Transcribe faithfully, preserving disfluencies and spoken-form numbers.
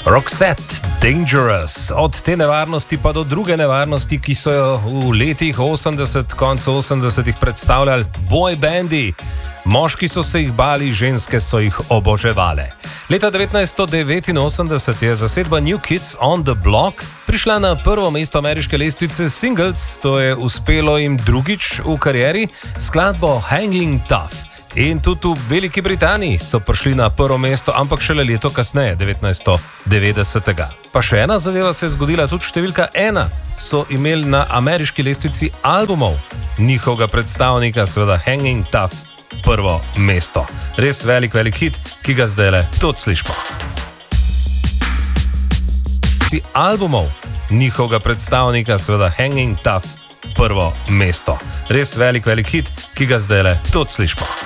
Roxette, Dangerous. Od te nevarnosti pa do druge nevarnosti, ki so jo v letih osemdeset, koncu osemdesetih predstavljali boy bandi. Moški so se jih bali, ženske so jih oboževale. Leta devetnajststo devetinosemdeset je zasedba New Kids on the Block prišla na prvo mesto ameriške lestvice singles, to je uspelo jim drugič v karieri, skladbo Hanging Tough. In tudi v Veliki Britaniji so prišli na prvo mesto, ampak šele leto kasneje, devetnajststo devetdeset. Pa še ena zadeva se je zgodila, tudi številka ena so imeli na ameriški lestvici albumov njihovega predstavnika, seveda Hanging Tough, prvo mesto. Res velik, velik hit, ki ga zdaj le tudi slišimo. Albumov njihovega predstavnika, seveda Hanging Tough, prvo mesto. Res velik, velik hit, ki ga zdaj le tudi slišimo.